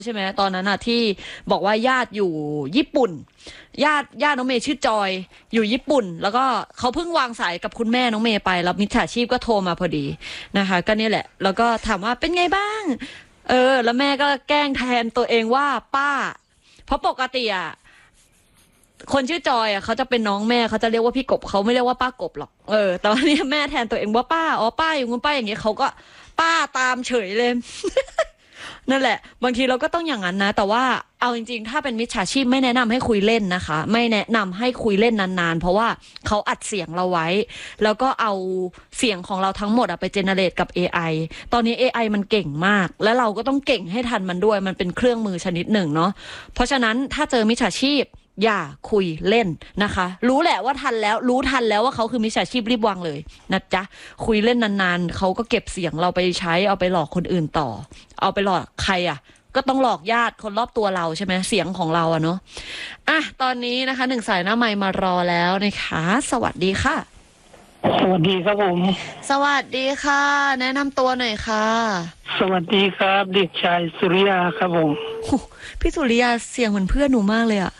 ใช่ไหมตอนนั้นอะที่บอกว่าญาติอยู่ญี่ปุ่นญาติน้องเมย์ชื่อจอยอยู่ญี่ปุ่นแล้วก็เขาเพิ่งวางสายกับคุณแม่น้องเมย์ไปแล้วมิจฉาชีพก็โทรมาพอดีนะคะก็นี่แหละแล้วก็ถามว่าเป็นไงบ้างแล้วแม่ก็แกล้งแทนตัวเองว่าป้าเพราะปกติอะคนชื่อจอยอ่ะเขาจะเป็นน้องแม่เขาจะเรียกว่าพี่กบเขาไม่เรียกว่าป้ากบหรอกแต่ว่านี่แม่แทนตัวเองว่าป้าอ๋อป้าอย่างงู้นป้าอย่างเงี้ยเขาก็ป้าตามเฉยเลย นั่นแหละบางทีเราก็ต้องอย่างนั้นนะแต่ว่าเอาจริงๆถ้าเป็นมิจฉาชีพไม่แนะนำให้คุยเล่นนะคะไม่แนะนำให้คุยเล่นนานๆเพราะว่าเขาอัดเสียงเราไว้แล้วก็เอาเสียงของเราทั้งหมดไปเจเนเรตกับ AI ตอนนี้ AI มันเก่งมากและเราก็ต้องเก่งให้ทันมันด้วยมันเป็นเครื่องมือชนิดหนึ่งเนาะเพราะฉะนั้นถ้าเจอมิจฉาชีพอย่าคุยเล่นนะคะรู้แหละว่าทันแล้วว่าเขาคือมิจฉาชีพรีบวางเลยนะจ๊ะคุยเล่นนานๆเขาก็เก็บเสียงเราไปใช้เอาไปหลอกคนอื่นต่อเอาไปหลอกใครอ่ะก็ต้องหลอกญาติคนรอบตัวเราใช่ไหมเสียงของเราอะเนาะตอนนี้นะคะ1 สายหน้าไมค์มารอแล้วนะคะสวัสดีค่ะสวัสดีครับผมสวัสดีค่ะแนะนำตัวหน่อยค่ะสวัสดีครับเด็กชายสุริยาครับผมพี่สุริยาเสียงเหมือนเพื่อนหนูมากเลยอะ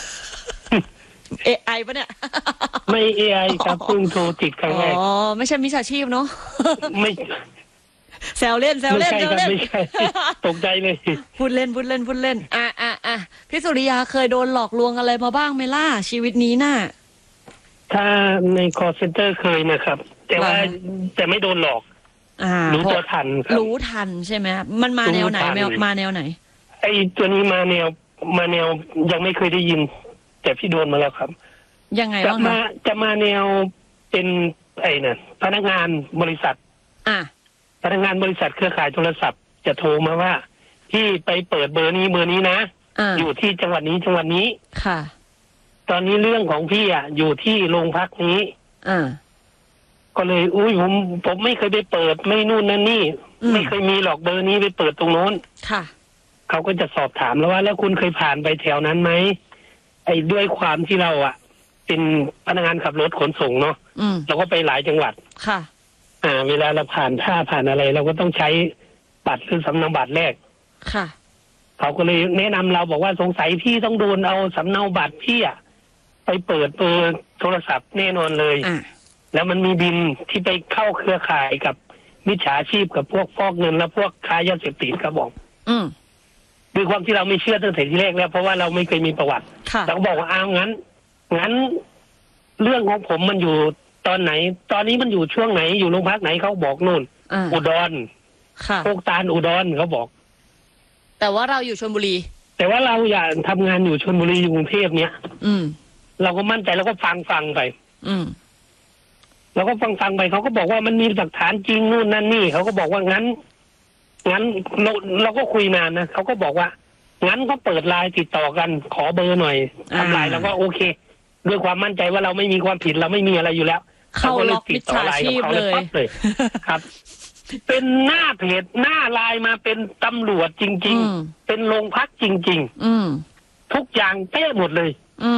AI ปะเนี่ยไม่ AI ครับเพิ่งโทรติดครั้งแรกอ๋อไม่ใช่มิจฉาชีพเนาะไม่แซวเล่นไม่ใช่ตกใจเลยพูดเล่นพี่สุริยาเคยโดนหลอกลวงอะไรมาบ้างไหมล่ะชีวิตนี้น่ะถ้าใน call center เคยนะครับแต่ไม่โดนหลอกรู้ตัวทันครับรู้ทันใช่ไหมมันมาแนวไหนมาแนวไหนไอ้ตัวนี้มาแนวยังไม่เคยได้ยินแต่พี่โดนมาแล้วครับยังไงบ้างคะจะมาแนวเป็นพนักงานบริษัทพนักงานบริษัทเครือข่ายโทรศัพท์จะโทรมาว่าพี่ไปเปิดเบอร์นี้นะอยู่ที่จังหวัดนี้ค่ะตอนนี้เรื่องของพี่อยู่ที่โรงพักนี้ก็เลยผมไม่เคยไปเปิดไม่นู่นนั่นนี่ไม่เคยมีหรอกเบอร์นี้ไปเปิดตรงโน้นค่ะเขาก็จะสอบถามแล้วว่าแล้วคุณเคยผ่านไปแถวนั้นไหมด้วยความที่เราเป็นพนักงานขับรถขนส่งเนาะเราก็ไปหลายจังหวัดค่ะเวลาเราผ่านอะไรเราก็ต้องใช้บัตรหรือสำเนาบัตรแรกค่ะเขาก็เลยแนะนำเราบอกว่าสงสัยพี่ต้องโดนเอาสำเนาบัตรพี่ไปเปิดเบอร์โทรศัพท์แน่นอนเลยแล้วมันมีบินที่ไปเข้าเครือข่ายกับมิจฉาชีพกับพวกฟอกเงินและพวกค้ายาเสพติดครับบอกด้วยความที่เราไม่เชื่อตั้งแต่ทีแรกแล้วเพราะว่าเราไม่เคยมีประวัติเราก็บอกว่างั้นเรื่องของผมมันอยู่ตอนไหนตอนนี้มันอยู่ช่วงไหนอยู่โรงพักไหนเขาบอกนู่นอุดรโคกตาลอุดรเขาบอกแต่ว่าเราอยู่ชลบุรีแต่ว่าเราอยากทำงานอยู่ชลบุรีอยู่กรุงเทพเนี้ยเราก็มั่นใจแล้วก็ฟังไปเราก็ฟังไปเขาก็บอกว่ามันมีหลักฐานจริงนู่นนั่นนี่เขาก็บอกว่างั้นเราก็คุยนานนะเขาก็บอกว่างั้นก็เปิดไลน์ติดต่อกันขอเบอร์หน่อยทำไลน์แล้วก็โอเคด้วยความมั่นใจว่าเราไม่มีความผิดเราไม่มีอะไรอยู่แล้วเขาก็เลยติดต่อไลน์กับเขาเลยครับเป็นหน้าเพจหน้าไลน์มาเป็นตำรวจจริงๆเป็นโรงพักจริงๆทุกอย่างเป๊ะหมดเลย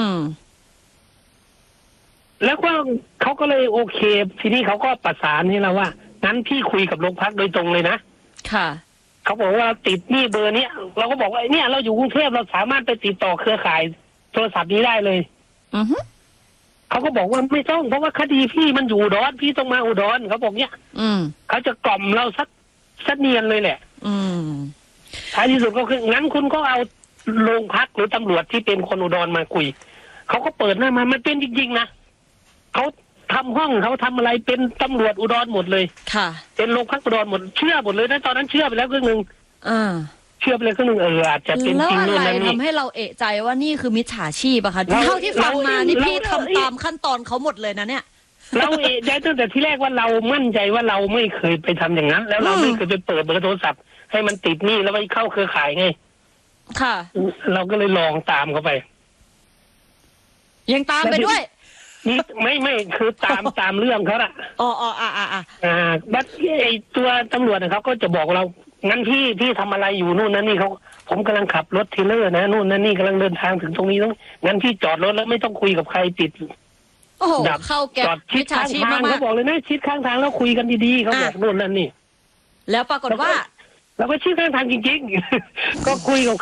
แล้วก็เขาก็เลยโอเคทีนี้เขาก็ประสานให้เราว่างั้นพี่คุยกับโรงพักโดยตรงเลยนะค่ะเขาบอกว่าติดนี่เบอร์เนี้ยเราก็บอกว่าเนี่ยเราอยู่กรุงเทพเราสามารถไปติดต่อเครือข่ายโทรศัพท์นี้ได้เลยเขาก็บอกว่าไม่ต้องเพราะว่าคดีพี่มันอยู่อุดรพี่ต้องมาอุดรเขาบอกเนี้ยเขาจะกล่อมเราสักเนียนเลยแหละท้ายที่สุดก็คืองั้นคุณก็เอาโรงพักหรือตำรวจที่เป็นคนอุดรมาคุยเขาก็เปิดหน้ามามันเป็นจริงๆนะเขาทำห้องเขาทำอะไรเป็นตำรวจอุดรหมดเลยค่ะเป็นโรงพักอุดรหมดเชื่อหมดเลยนะตอนนั้นเชื่อไปแล้วครึ่งนึงเชื่อไปเลยครึ่งนึงอาจจะเป็นจริงนู่นนั่นนี่ทำให้เราเอะใจว่านี่คือมิจฉาชีพอะค่ะเท่าที่ฟังมานี่พี่ทำตามขั้นตอนเขาหมดเลยนะเนี่ยเราเอะใจตั้งแต่ที่แรกว่าเรามั่นใจว่าเราไม่เคยไปทำอย่างนั้นแล้วเราไม่เคยไปเปิดเบอร์โทรศัพท์ให้มันติดนี่แล้วไปเข้าเครือข่ายไงค่ะเราก็เลยลองตามเขาไปยังตามไปด้วยนี่ไม่คือตามเรื่องเขาละบัดไอตัวตำรวจเขาก็จะบอกเรางั้นพี่ทำอะไรอยู่นู่นนั่นนี่ผมกำลังขับรถเทเลอร์นะนู่นนั่นนี่กำลังเดินทางถึงตรงนี้งั้นพี่จอดรถแล้วไม่ต้องคุยกับใครติดดับเข้าแก๊ปชิดข้างทางเขาบอกเลยนะชิดข้างทางแล้วคุยกันดีๆเขาบอกนู่นนั่นนี่แล้วปรากฏว่าเราก็ชื่อข้างทางจริงๆ ก็คุยกับ